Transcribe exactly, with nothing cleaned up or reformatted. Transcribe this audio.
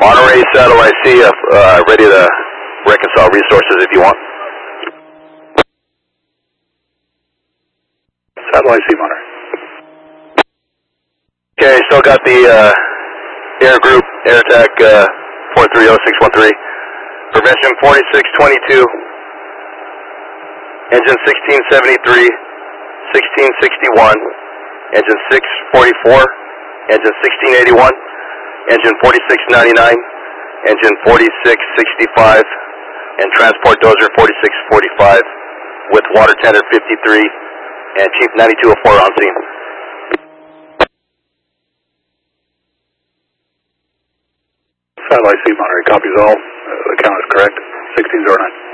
Monterey Satellite C, uh, uh, ready to reconcile resources if you want. Satellite C, Monterey. Okay, still got the uh, air group, air attack uh, four three zero six one three. Prevention forty-six twenty-two. Engine sixteen seventy-three, sixteen sixty-one. Engine six forty-four. Engine sixteen eighty-one. Engine forty-six ninety-nine. Engine forty-six sixty-five. And transport dozer forty-six forty-five with water tender fifty-three and Chief ninety-two oh four on scene. Satellite C, Monterey, copies all. Uh, the count is correct. sixteen oh nine.